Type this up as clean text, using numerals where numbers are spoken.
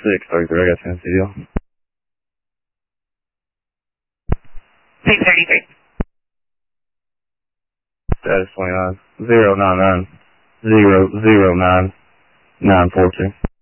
633, I got Tennessee deal. 633. Status 29, 099, 009, 942.